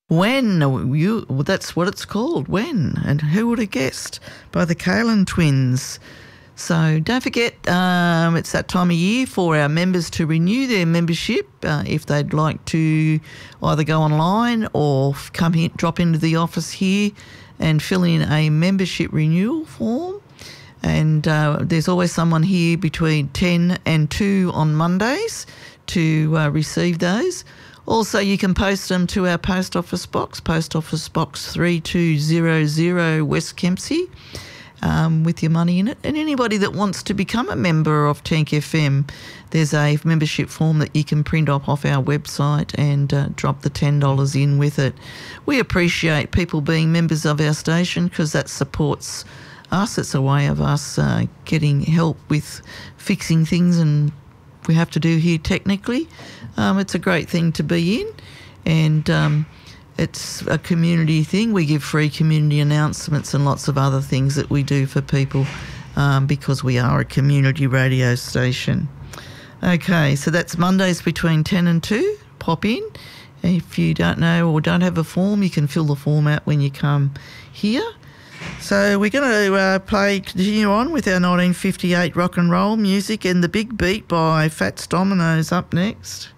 When well, that's what it's called, When, and who would have guessed, by the Kalin twins. So don't forget, it's that time of year for our members to renew their membership if they'd like to either go online or come here, drop into the office here and fill in a membership renewal form. And there's always someone here between 10 and 2 on Mondays to receive those. Also, you can post them to our Post Office Box 3200 West Kempsey, with your money in it. And anybody that wants to become a member of Tank FM, there's a membership form that you can print off our website and drop the $10 in with it. We appreciate people being members of our station because that supports us. It's a way of us getting help with fixing things and we have to do here technically. It's a great thing to be in, and it's a community thing. We give free community announcements and lots of other things that we do for people because we are a community radio station. Okay, so that's Mondays between 10 and 2. Pop in. If you don't know or don't have a form, you can fill the form out when you come here. So we're going to continue on with our 1958 rock and roll music, and The Big Beat by Fats Dominoes up next.